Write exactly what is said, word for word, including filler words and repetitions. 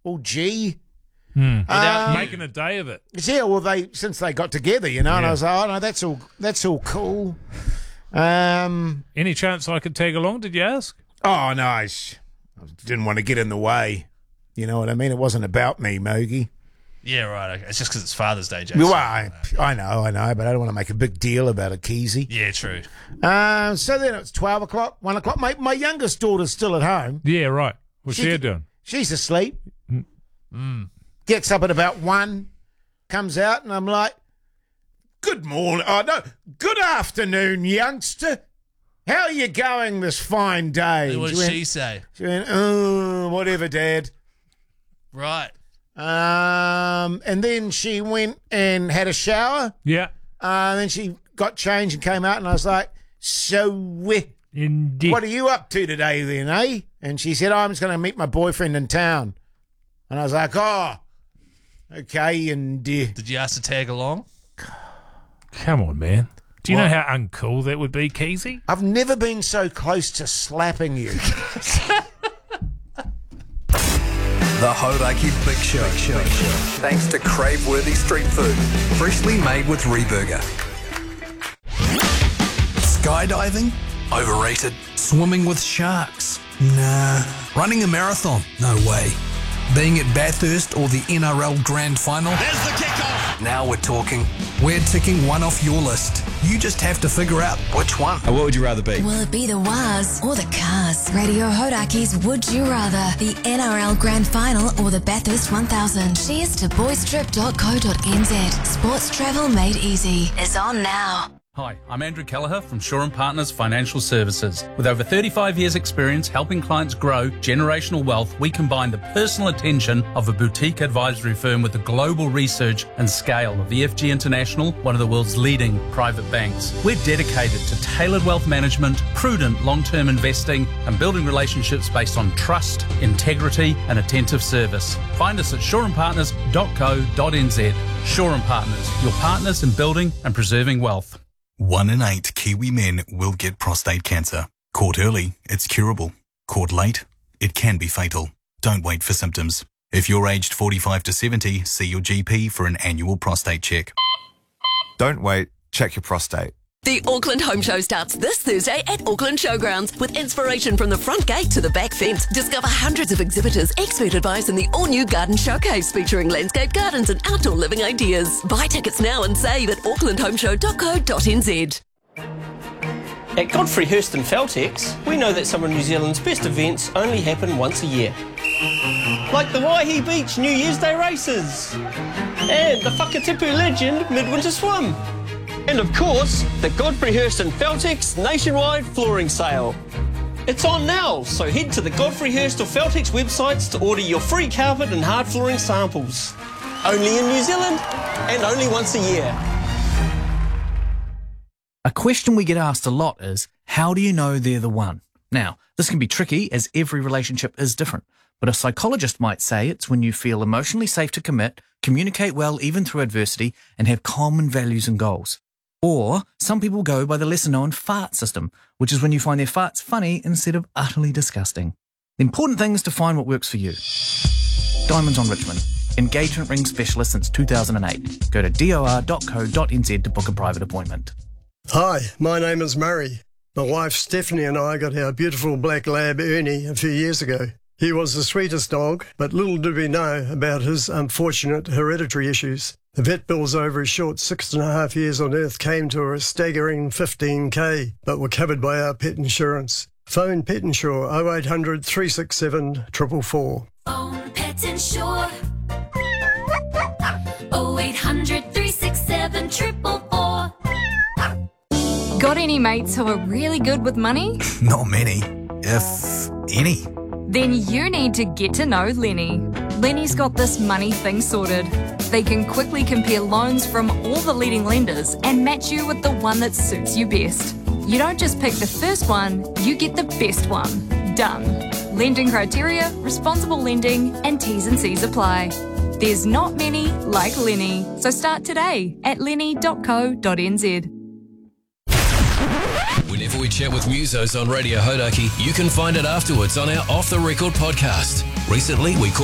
all G. Hmm. Without Um, making a day of it. Yeah, well, they since they got together, you know, and Yeah. I was like, oh, no, that's all, that's all cool. Um, Any chance I could tag along, did you ask? oh, no, I s- I didn't want to get in the way. You know what I mean? It wasn't about me, Mogi. Yeah, right. Okay. It's just because it's Father's Day, Jason. Well, I, I know, I know, but I don't want to make a big deal about it, Keezy. Yeah, true. Um, so then it's twelve o'clock, one o'clock. My, my youngest daughter's still at home. Yeah, right. What's she, She- doing? She's asleep. Mm. Gets up at about one, comes out, and I'm like, good morning. Oh, no, good afternoon, youngster. How are you going this fine day? What She did went- she say? She went, oh, whatever, Dad. Right. Um, and then she went and had a shower. Yeah. Uh, and then she got changed and came out, and I was like, so uh, Indeed. what are you up to today then, eh? And she said, oh, I'm just going to meet my boyfriend in town. And I was like, oh, okay. And uh, Did you ask to tag along? Come on, man. Do you What? know how uncool that would be, Keezy? I've never been so close to slapping you. The Hodaki Big Show. Show. Thanks to crave-worthy street food, freshly made with Reburger. Skydiving? Overrated. Swimming with sharks? Nah. Running a marathon? No way. Being at Bathurst or the N R L Grand Final? There's the kickoff! Now we're talking. We're ticking one off your list. You just have to figure out which one. What would you rather be? Will it be the Waz or the Cars? Radio Hodaki's Would You Rather, the N R L Grand Final or the Bathurst one thousand. Cheers to boys trip dot co dot n z. Sports travel made easy is on now. Hi, I'm Andrew Kelleher from Shaw and Partners Financial Services. With over thirty-five years experience helping clients grow generational wealth, we combine the personal attention of a boutique advisory firm with the global research and scale of E F G International, one of the world's leading private banks. We're dedicated to tailored wealth management, prudent long-term investing, and building relationships based on trust, integrity, and attentive service. Find us at shaw and partners dot co dot n z. Shaw and Partners, your partners in building and preserving wealth. One in eight Kiwi men will get prostate cancer. Caught early, it's curable. Caught late, it can be fatal. Don't wait for symptoms. If you're aged forty-five to seventy, see your G P for an annual prostate check. Don't wait, check your prostate. The Auckland Home Show starts this Thursday at Auckland Showgrounds with inspiration from the front gate to the back fence. Discover hundreds of exhibitors, expert advice and the all-new garden showcase featuring landscape gardens and outdoor living ideas. Buy tickets now and save at auckland home show dot co dot n z. At Godfrey Hirst and Feltex, we know that some of New Zealand's best events only happen once a year. Like the Waihi Beach New Year's Day races and the Whakatipu Legend Midwinter Swim. And of course, the Godfrey Hirst and Feltex nationwide flooring sale. It's on now, so head to the Godfrey Hirst or Feltex websites to order your free carpet and hard flooring samples. Only in New Zealand and only once a year. A question we get asked a lot is, how do you know they're the one? Now, this can be tricky as every relationship is different, but a psychologist might say it's when you feel emotionally safe to commit, communicate well even through adversity, and have common values and goals. Or some people go by the lesser-known fart system, which is when you find their farts funny instead of utterly disgusting. The important thing is to find what works for you. Diamonds on Richmond. Engagement ring specialist since two thousand eight. Go to d o r dot co dot n z to book a private appointment. Hi, my name is Murray. My wife Stephanie and I got our beautiful black lab Ernie a few years ago. He was the sweetest dog, but little did we know about his unfortunate hereditary issues. The vet bills over his short six and a half years on Earth came to a staggering fifteen K, but were covered by our pet insurance. Phone Pet Insure oh eight hundred, three six seven, four four four. Phone Pet Insure oh eight hundred, three six seven, four four four. Got any mates who are really good with money? Not many, if any. Then you need to get to know Lenny. Lenny's got this money thing sorted. They can quickly compare loans from all the leading lenders and match you with the one that suits you best. You don't just pick the first one, you get the best one. Done. Lending criteria, responsible lending, and T's and C's apply. There's not many like Lenny, so start today at lenny dot co dot n z. Whenever we chat with musos on Radio Hodaki, you can find it afterwards on our Off the Record podcast. Recently, we caught